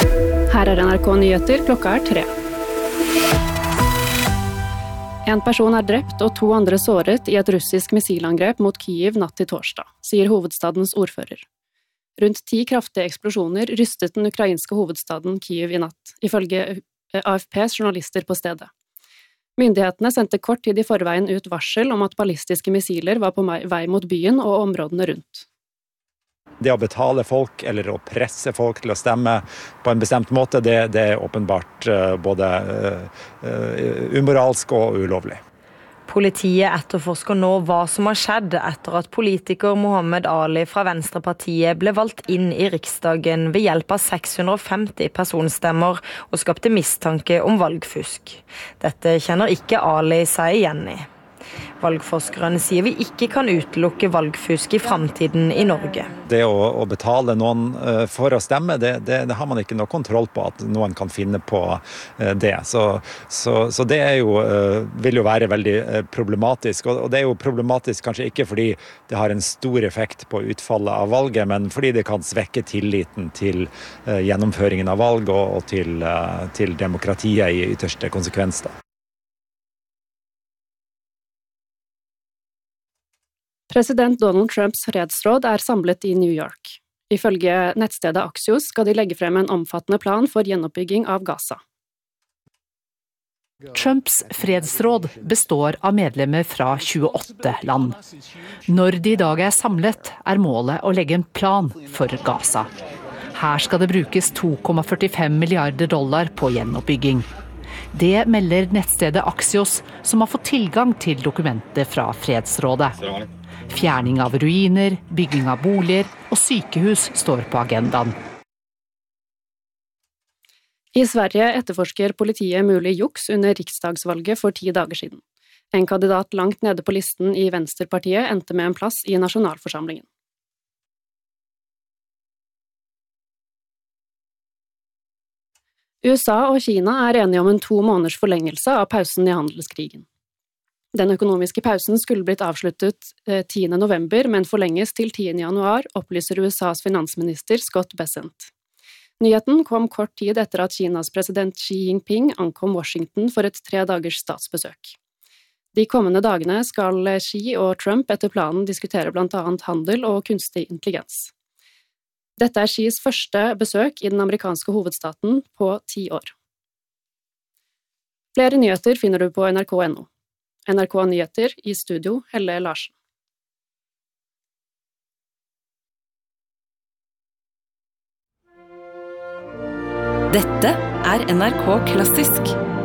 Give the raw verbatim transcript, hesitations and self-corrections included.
Her er N R K Nyheter, klokka er tre. En person er drept og to andre såret i et russisk missilangrep mot Kyiv natt til torsdag, sier hovedstadens ordfører. Rundt ti kraftige eksplosjoner rystet den ukrainske hovedstaden Kyiv i natt, ifølge A F P's journalister på stedet. Myndighetene sendte kort tid i forveien ut varsel om at ballistiske missiler var på vei mot byen og områdene rundt. Det å betale folk eller å presse folk til å stemme på en bestemt måte, det, det er åpenbart både uh, umoralsk og ulovlig. Politiet etterforsker nå hva som har skjedd etter at politiker Mohammed Ali fra Venstrepartiet ble valgt inn i Riksdagen ved hjelp av seks hundre og femti personstemmer og skapte mistanke om valgfusk. Dette kjenner ikke Ali seg igjen i. Valgforskerne sier vi ikke kan utelukke valgfusk i fremtiden i Norge. Det å, å betale noen uh, for å stemme, det, det, det har man ikke noe kontroll på at noen kan finne på uh, det. Så, så, så det er jo, uh, vil jo være veldig uh, problematisk. Og, og det er jo problematisk kanskje ikke fordi det har en stor effekt på utfallet av valget, men fordi det kan svekke tilliten til uh, gjennomføringen av valg og, og til, uh, til demokratiet i ytterste konsekvens da. President Donald Trumps fredsråd er samlet i New York. Ifølge nettstedet Axios skal de legge frem en omfattende plan for gjenoppbygging av Gaza. Trumps fredsråd består av medlemmer fra tjueåtte land. Når de i dag er samlet, er målet å legge en plan for Gaza. Her skal det brukes to komma førtifem milliarder dollar på gjenoppbygging. Det melder nettstedet Axios, som har fått tilgang til dokumenter fra fredsrådet. Fjerning av ruiner, bygging av boliger og sykehus står på agendaen. I Sverige etterforsker politiet mulig juks under riksdagsvalget for ti dager siden. En kandidat langt nede på listen i Venstrepartiet endte med en plass i nasjonalforsamlingen. U S A og Kina er enige om en to måneders forlengelse av pausen i handelskrigen. Den økonomiske pausen skulle blitt avsluttet tiende november, men forlenges til tiende januar, opplyser U S A's finansminister Scott Bessent. Nyheten kom kort tid etter at Kinas president Xi Jinping ankom Washington for et tre dagers statsbesøk. De kommende dagene skal Xi og Trump etter planen diskutere blant annet handel og kunstig intelligens. Dette er Xis første besøk i den amerikanske hovedstaten på ti år. Flere nyheter finner du på N R K punktum no. N R K Nyheter i studio, Helle Larsen. Dette er N R K Klassisk.